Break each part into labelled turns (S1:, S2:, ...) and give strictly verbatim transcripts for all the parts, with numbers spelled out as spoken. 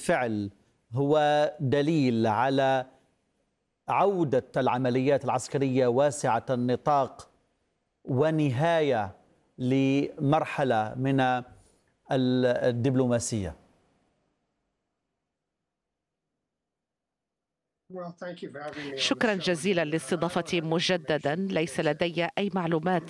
S1: بالفعل هو دليل على عودة العمليات العسكرية واسعة النطاق ونهاية لمرحلة من الدبلوماسية؟
S2: شكرا جزيلا لاستضافتي مجددا. ليس لدي أي معلومات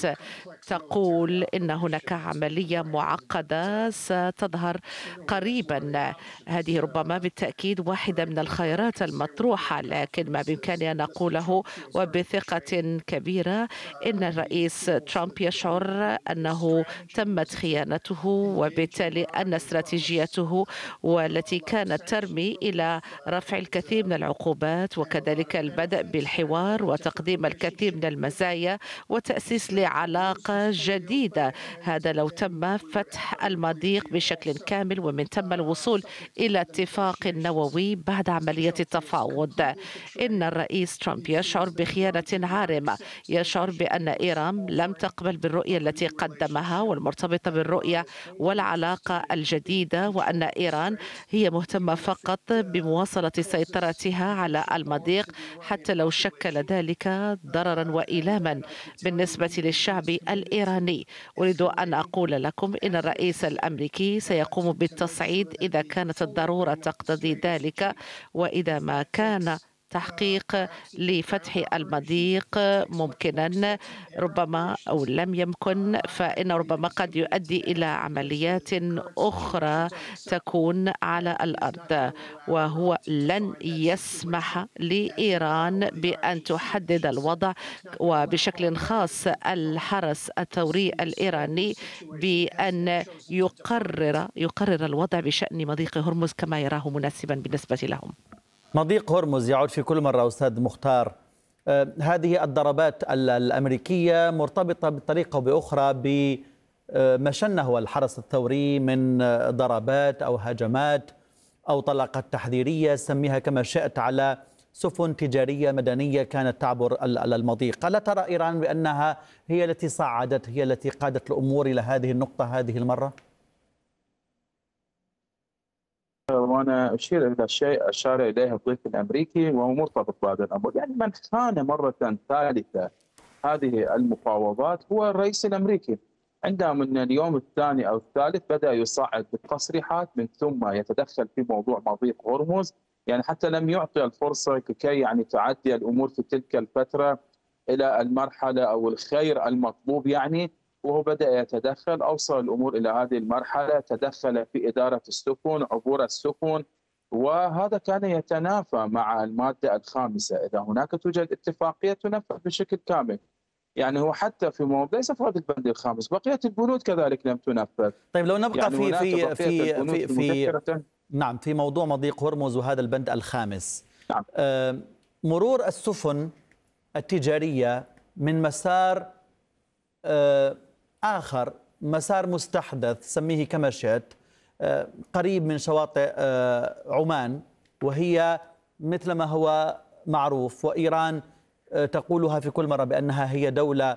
S2: تقول إن هناك عملية معقدة ستظهر قريبا. هذه ربما بالتأكيد واحدة من الخيارات المطروحة، لكن ما بإمكاني أن أقوله وبثقة كبيرة إن الرئيس ترامب يشعر أنه تمت خيانته، وبالتالي أن استراتيجيته والتي كانت ترمي إلى رفع الكثير من العقوبات وكذلك البدء بالحوار وتقديم الكثير من المزايا وتأسيس لعلاقة جديدة، هذا لو تم فتح المضيق بشكل كامل ومن تم الوصول إلى اتفاق نووي بعد عملية التفاوض. إن الرئيس ترامب يشعر بخيانة عارمة، يشعر بأن إيران لم تقبل بالرؤية التي قدمها والمرتبطة بالرؤية والعلاقة الجديدة، وأن إيران هي مهتمة فقط بمواصلة سيطرتها على المضيق حتى لو شكل ذلك ضررا وإيلاما بالنسبة للشعب الإيراني. أريد أن أقول لكم إن الرئيس الأمريكي سيقوم بالتصعيد إذا كانت الضرورة تقتضي ذلك، وإذا ما كان تحقيق لفتح المضيق ممكنا ربما أو لم يمكن، فإن ربما قد يؤدي إلى عمليات أخرى تكون على الأرض، وهو لن يسمح لإيران بأن تحدد الوضع، وبشكل خاص الحرس الثوري الإيراني بأن يقرر يقرر الوضع بشأن مضيق هرمز كما يراه مناسبا بالنسبة لهم.
S1: مضيق هرمز يعود في كل مرة أستاذ مختار. آه هذه الضربات الأمريكية مرتبطة بطريقة أو بأخرى بما شنه الحرس الثوري من ضربات أو هجمات أو طلقات تحذيرية، سميها كما شئت، على سفن تجارية مدنية كانت تعبر المضيق. ألا ترى إيران بأنها هي التي صعدت، هي التي قادت الأمور إلى هذه النقطة هذه المرة؟
S3: وانا اشير الى شيء اشار اليه الضيف الامريكي وهو مرتبط بهذا الامر، يعني من خان مره ثالثه هذه المفاوضات هو الرئيس الامريكي. عندما من اليوم الثاني او الثالث بدا يصعد بالتصريحات من ثم يتدخل في موضوع مضيق هرمز، يعني حتى لم يعطي الفرصه كي يعني تعدي الامور في تلك الفتره الى المرحله او الخير المطلوب، يعني وهو بدأ يتدخل، أوصل الأمور إلى هذه المرحلة، تدخل في إدارة السفن، عبور السفن، وهذا كان يتنافى مع المادة الخامسة. إذا هناك توجد اتفاقية تنفذ بشكل كامل، يعني هو حتى في موضوع ليس فقط البند الخامس، بقية البنود كذلك لم تنفذ.
S1: طيب لو نبقى
S3: يعني
S1: في في في في, في
S3: في
S1: نعم في موضوع مضيق هرمز وهذا البند الخامس.
S3: نعم.
S1: آه مرور السفن التجارية من مسار آه آخر، مسار مستحدث سميه كما شئت، قريب من شواطئ عمان، وهي مثل ما هو معروف، وإيران تقولها في كل مرة بأنها هي دولة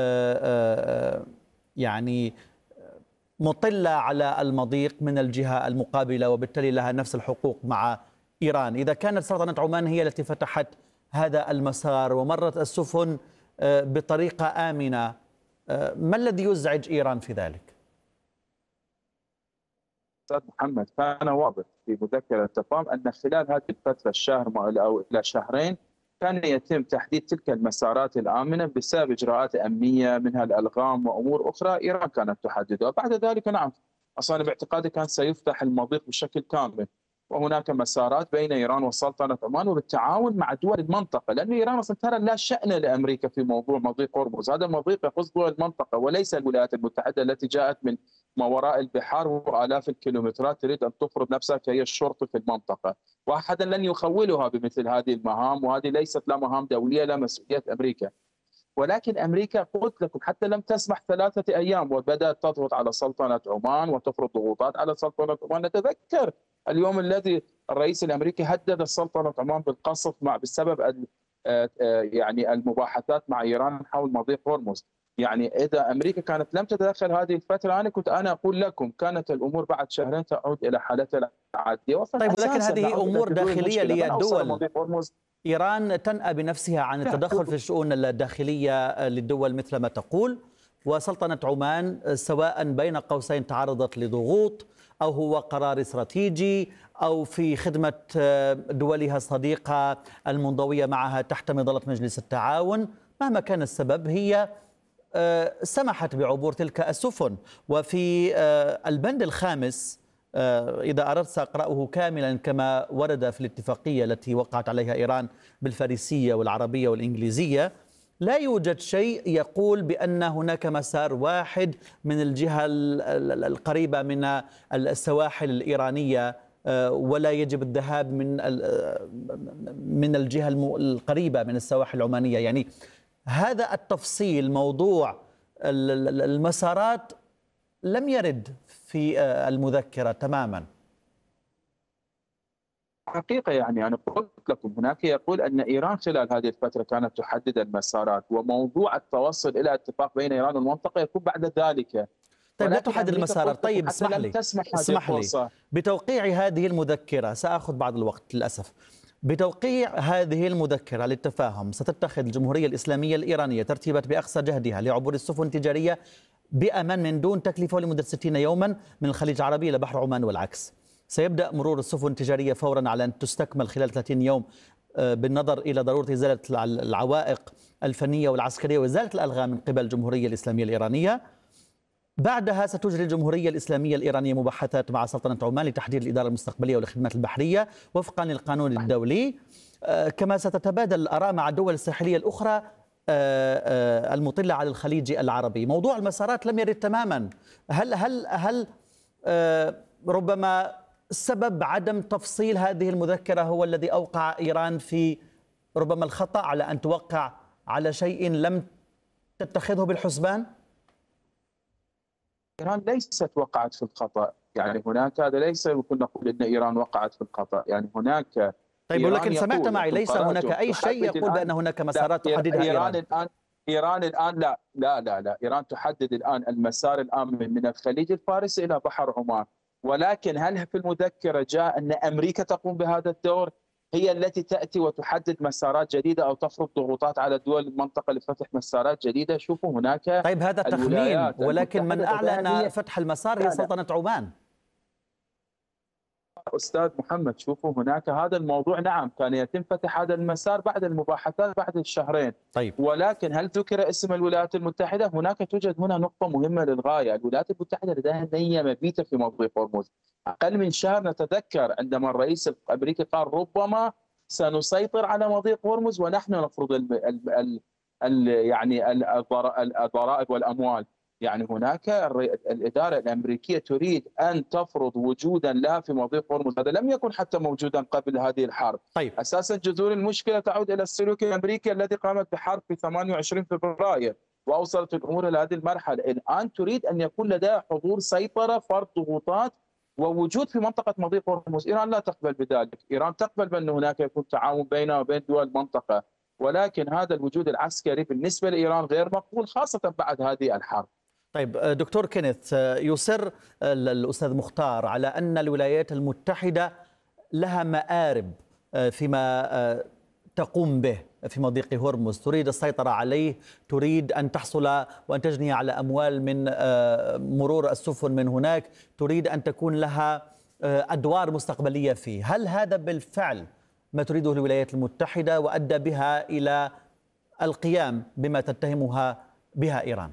S1: يعني مطلة على المضيق من الجهة المقابلة، وبالتالي لها نفس الحقوق مع إيران. إذا كانت سلطنة عمان هي التي فتحت هذا المسار ومرت السفن بطريقة آمنة، ما الذي يزعج إيران في ذلك؟
S3: أستاذ محمد، كان واضح في مذكرة التفاهم أن خلال هذه الفترة الشهر أو إلى شهرين كان يتم تحديد تلك المسارات الآمنة بسبب إجراءات أمنية منها الألغام وأمور أخرى إيران كانت تحددها. بعد ذلك نعم، أصلا باعتقادي كان سيفتح المضيق بشكل كامل، وهناك مسارات بين إيران وسلطنة عمان وبالتعاون مع دول المنطقة، لأن إيران أصلا ترى لا شأن لأمريكا في موضوع مضيق هرمز. هذا المضيق يخص دول المنطقة وليس الولايات المتحدة التي جاءت من ما وراء البحار وآلاف الكيلومترات تريد أن تفرض نفسها كهي الشرطة في المنطقة، وأحدا لن يخولها بمثل هذه المهام، وهذه ليست لا مهام دولية لا مسؤولية أمريكا. ولكن أمريكا قلت لكم حتى لم تسمح ثلاثة أيام وبدأت تضغط على سلطنة عمان وتفرض ضغوطات على سلطنة عمان. نتذكر اليوم الذي الرئيس الأمريكي هدد سلطنة عمان بالقصف مع بسبب يعني المباحثات مع إيران حول مضيق هرمز. يعني إذا أمريكا كانت لم تتدخل هذه الفترة، أنا كنت أنا أقول لكم كانت الأمور بعد شهرين تعود إلى حالتها العادية.
S1: طيب، ولكن
S3: أساسا
S1: هذه
S3: نعود إلى
S1: أمور
S3: حلول
S1: داخلية
S3: المشكلة. من أوصل
S1: للدول.
S3: مضيق هرمز
S1: إيران تنأى بنفسها عن التدخل في الشؤون الداخلية للدول مثل ما تقول، وسلطنة عمان سواء بين قوسين تعرضت لضغوط أو هو قرار استراتيجي أو في خدمة دولها الصديقة المنضوية معها تحت مظلة مجلس التعاون، مهما كان السبب هي سمحت بعبور تلك السفن. وفي البند الخامس إذا أردت سأقرأه كاملا كما ورد في الاتفاقية التي وقعت عليها إيران بالفارسية والعربية والإنجليزية: لا يوجد شيء يقول بأن هناك مسار واحد من الجهة القريبة من السواحل الإيرانية ولا يجب الذهاب من من الجهة القريبة من السواحل العمانية. يعني هذا التفصيل، موضوع المسارات، لم يرد في المذكرة تماما.
S3: حقيقة يعني أنا قلت لكم هناك يقول أن إيران خلال هذه الفترة كانت تحدد المسارات، وموضوع التوصل إلى اتفاق بين إيران والمنطقة يكون بعد ذلك.
S1: طيب، لا تحدد المسارات. طيب، اسمح لي اسمح لي بتوقيع هذه المذكرة، سأخذ بعض الوقت للأسف. بتوقيع هذه المذكرة للتفاهم ستتخذ الجمهورية الإسلامية الإيرانية ترتيبات بأقصى جهدها لعبور السفن التجارية بأمان من دون تكلفة لمدة ستين يوما من الخليج العربي إلى بحر عمان والعكس. سيبدأ مرور السفن التجارية فورا على أن تستكمل خلال ثلاثين يوم بالنظر إلى ضرورة إزالة العوائق الفنية والعسكرية وإزالة الألغام من قبل الجمهورية الإسلامية الإيرانية. بعدها ستجري الجمهورية الإسلامية الإيرانية مباحثات مع سلطنة عمان لتحديد الإدارة المستقبلية والخدمات البحرية وفقا للقانون الدولي، كما ستتبادل الآراء مع الدول الساحلية الأخرى المطلة على الخليج العربي. موضوع المسارات لم يرد تماما. هل هل هل ربما سبب عدم تفصيل هذه المذكرة هو الذي أوقع إيران في ربما الخطأ على أن توقع على شيء لم تتخذه بالحسبان؟
S3: إيران ليست وقعت في الخطأ، يعني هناك هذا ليس يمكن نقول أن إيران وقعت في الخطأ، يعني هناك.
S1: طيب، ولكن سمعت معي ليس هناك أي شيء يقول بأن هناك مسارات تحددها
S3: إيران.
S1: إيران
S3: الآن إيران الآن لا لا لا لا إيران تحدد الآن المسار الآمن من الخليج الفارسي إلى بحر عمان، ولكن هل في المذكرة جاء أن أمريكا تقوم بهذا الدور؟ هي التي تأتي وتحدد مسارات جديدة أو تفرض ضغوطات على دول المنطقة لفتح مسارات جديدة؟ شوفوا هناك.
S1: طيب، هذا تخمين، ولكن من أعلن فتح المسار هي سلطنة عمان.
S3: أستاذ محمد، شوفوا هناك هذا الموضوع، نعم كان يتم فتح هذا المسار بعد المباحثات بعد الشهرين.
S1: طيب،
S3: ولكن هل ذكر اسم الولايات المتحدة؟ هناك توجد هنا نقطة مهمة للغاية. الولايات المتحدة لديها نية مبيتة في مضيق هرمز. أقل من شهر نتذكر عندما الرئيس الأمريكي قال ربما سنسيطر على مضيق هرمز ونحن نفرض ال ال ال ال يعني الضرائب والأموال. يعني هناك الإدارة الأمريكية تريد أن تفرض وجودا لها في مضيق هرمز، هذا لم يكن حتى موجودا قبل هذه الحرب.
S1: طيب.
S3: أساسا جذور المشكلة تعود إلى السلوك الأمريكي الذي قامت بحرب في ثمانية وعشرين فبراير وأوصلت الأمور إلى هذه المرحلة. الآن تريد أن يكون لديها حضور، سيطرة، فرض ضغوطات ووجود في منطقة مضيق هرمز. إيران لا تقبل بذلك. إيران تقبل بأن هناك يكون تعاون بينها وبين دول المنطقة، ولكن هذا الوجود العسكري بالنسبة لإيران غير مقبول خاصة بعد هذه الحرب.
S1: طيب دكتور كينيث، يصر الأستاذ مختار على أن الولايات المتحدة لها مآرب فيما تقوم به في مضيق هرمز، تريد السيطرة عليه، تريد أن تحصل وأن تجني على أموال من مرور السفن من هناك، تريد أن تكون لها أدوار مستقبلية فيه. هل هذا بالفعل ما تريده الولايات المتحدة وأدى بها إلى القيام بما تتهمها بها إيران؟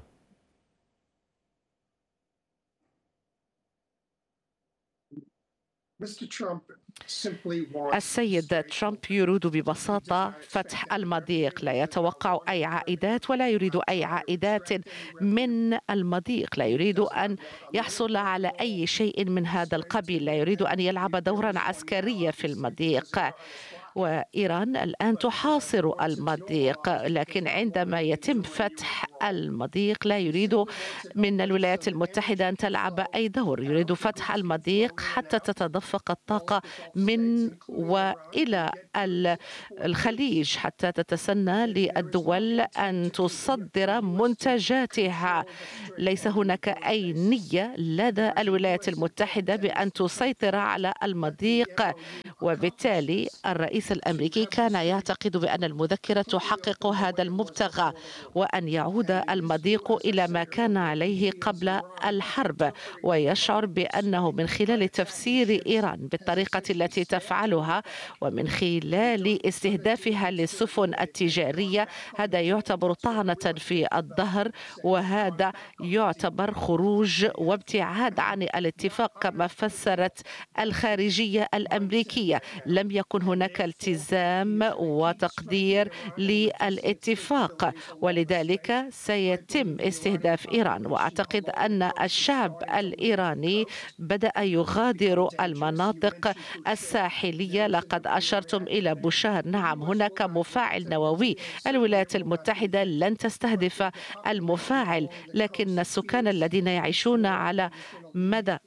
S2: السيد ترامب يريد ببساطة فتح المضيق، لا يتوقع أي عائدات ولا يريد أي عائدات من المضيق، لا يريد أن يحصل على أي شيء من هذا القبيل، لا يريد أن يلعب دورا عسكريا في المضيق. وإيران الآن تحاصر المضيق، لكن عندما يتم فتح المضيق لا يريد من الولايات المتحدة أن تلعب أي دور، يريد فتح المضيق حتى تتدفق الطاقة من وإلى الخليج، حتى تتسنى للدول أن تصدر منتجاتها. ليس هناك أي نية لدى الولايات المتحدة بأن تسيطر على المضيق، وبالتالي الرئيس الأمريكي كان يعتقد بأن المذكرة تحقق هذا المبتغى، وأن يعود المضيق إلى ما كان عليه قبل الحرب، ويشعر بأنه من خلال تفسير إيران بالطريقة التي تفعلها ومن خلال استهدافها للسفن التجارية، هذا يعتبر طعنة في الظهر، وهذا يعتبر خروج وابتعاد عن الاتفاق كما فسرت الخارجية الأمريكية. لم يكن هناك التزام وتقدير للاتفاق، ولذلك سيتم استهداف إيران. وأعتقد أن الشعب الإيراني بدأ يغادر المناطق الساحلية. لقد أشرتم إلى بوشهر، نعم هناك مفاعل نووي، الولايات المتحدة لن تستهدف المفاعل، لكن السكان الذين يعيشون على مدى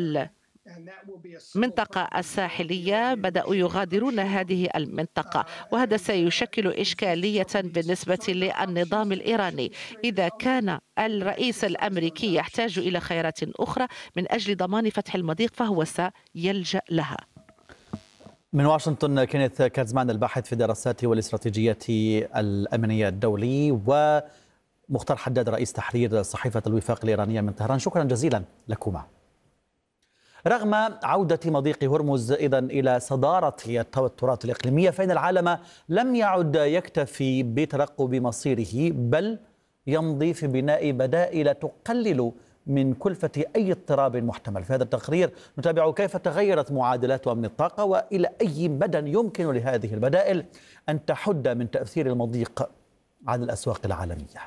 S2: المنطقة الساحلية بدأوا يغادرون هذه المنطقة، وهذا سيشكل إشكالية بالنسبة للنظام الإيراني. إذا كان الرئيس الأمريكي يحتاج إلى خيارات أخرى من أجل ضمان فتح المضيق فهو سيلجأ لها.
S1: من واشنطن كينيث كازمان، الباحث في الدراسات والاستراتيجيات الأمنية الدولي، ومختار حداد رئيس تحرير صحيفة الوفاق الإيرانية من طهران، شكرا جزيلا لكما. رغم عودة مضيق هرمز إذن إلى صدارة التوترات الإقليمية، فإن العالم لم يعد يكتفي بترقب مصيره، بل يمضي في بناء بدائل تقلل من كلفة أي اضطراب محتمل. في هذا التقرير نتابع كيف تغيرت معادلات أمن الطاقة، وإلى أي مدى يمكن لهذه البدائل أن تحد من تأثير المضيق على الأسواق العالمية.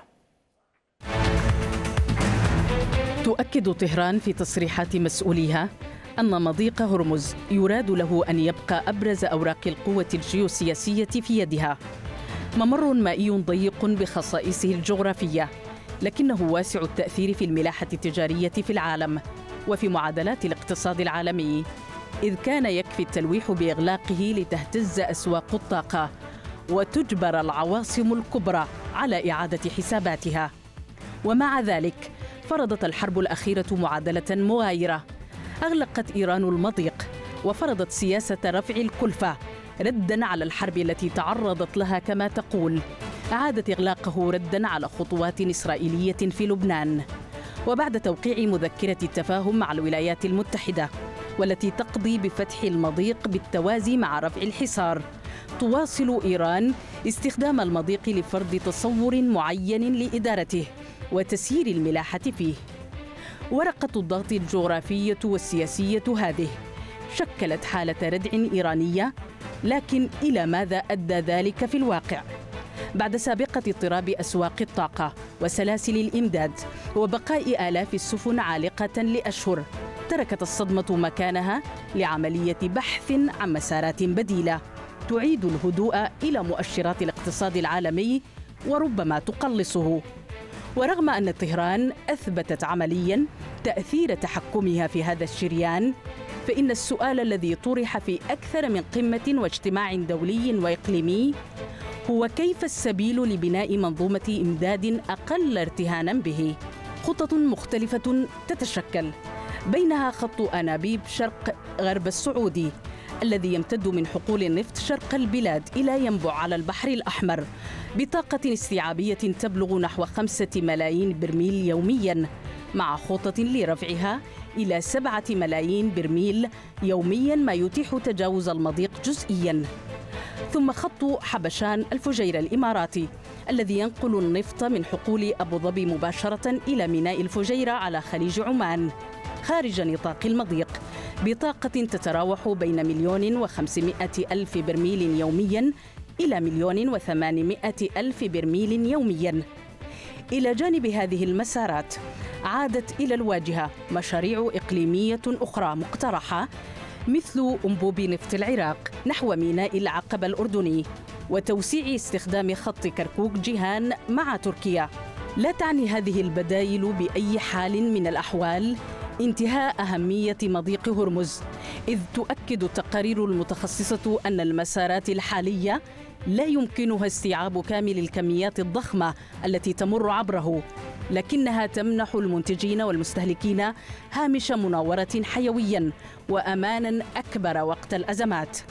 S4: تؤكد طهران في تصريحات مسؤوليها أن مضيق هرمز يراد له أن يبقى أبرز أوراق القوة الجيوسياسية في يدها. ممر مائي ضيق بخصائصه الجغرافية، لكنه واسع التأثير في الملاحة التجارية في العالم وفي معادلات الاقتصاد العالمي، إذ كان يكفي التلويح بإغلاقه لتهتز أسواق الطاقة وتجبر العواصم الكبرى على إعادة حساباتها. ومع ذلك فرضت الحرب الأخيرة معادلة مغايرة. أغلقت إيران المضيق وفرضت سياسة رفع الكلفة رداً على الحرب التي تعرضت لها كما تقول. أعادت إغلاقه رداً على خطوات إسرائيلية في لبنان، وبعد توقيع مذكرة التفاهم مع الولايات المتحدة والتي تقضي بفتح المضيق بالتوازي مع رفع الحصار، تواصل إيران استخدام المضيق لفرض تصور معين لإدارته وتسيير الملاحة فيه. ورقة الضغط الجغرافية والسياسية هذه شكلت حالة ردع إيرانية، لكن إلى ماذا أدى ذلك في الواقع؟ بعد سابقة اضطراب أسواق الطاقة وسلاسل الإمداد وبقاء آلاف السفن عالقة لأشهر، تركت الصدمة مكانها لعملية بحث عن مسارات بديلة تعيد الهدوء إلى مؤشرات الاقتصاد العالمي وربما تقلصه. ورغم أن طهران أثبتت عملياً تأثير تحكمها في هذا الشريان، فإن السؤال الذي طرح في أكثر من قمة واجتماع دولي وإقليمي هو كيف السبيل لبناء منظومة إمداد أقل ارتهاناً به. خطط مختلفة تتشكل، بينها خط أنابيب شرق غرب السعودي الذي يمتد من حقول النفط شرق البلاد إلى ينبع على البحر الأحمر بطاقة استيعابية تبلغ نحو خمسة ملايين برميل يومياً، مع خطط لرفعها إلى سبعة ملايين برميل يومياً، ما يتيح تجاوز المضيق جزئياً. ثم خط حبشان الفجيرة الإماراتي الذي ينقل النفط من حقول أبو ظبي مباشرة إلى ميناء الفجيرة على خليج عمان خارج نطاق المضيق بطاقة تتراوح بين مليون وخمسمائة ألف برميل يومياً إلى مليون وثمانمائة ألف برميل يومياً. إلى جانب هذه المسارات عادت إلى الواجهة مشاريع إقليمية أخرى مقترحة مثل أنبوب نفط العراق نحو ميناء العقبة الأردني وتوسيع استخدام خط كركوك جيهان مع تركيا. لا تعني هذه البدائل بأي حال من الأحوال انتهاء أهمية مضيق هرمز، إذ تؤكد التقارير المتخصصة أن المسارات الحالية لا يمكنها استيعاب كامل الكميات الضخمة التي تمر عبره، لكنها تمنح المنتجين والمستهلكين هامش مناورة حيويا وأمانا أكبر وقت الأزمات.